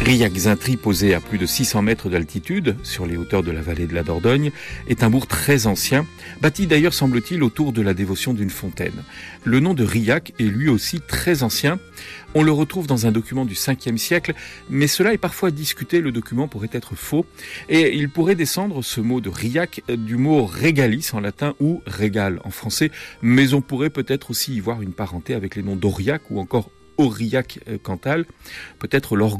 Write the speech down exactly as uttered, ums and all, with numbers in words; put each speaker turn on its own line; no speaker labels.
Riac-Zintry, posé à plus de six cents mètres d'altitude, sur les hauteurs de la vallée de la Dordogne, est un bourg très ancien, bâti d'ailleurs semble-t-il autour de la dévotion d'une fontaine. Le nom de Riac est lui aussi très ancien. On le retrouve dans un document du cinquième siècle, mais cela est parfois discuté, le document pourrait être faux, et il pourrait descendre, ce mot de Riac, du mot regalis en latin ou régal en français, mais on pourrait peut-être aussi y voir une parenté avec les noms d'Aurillac ou encore Aurillac-Cantal, peut-être l'orgue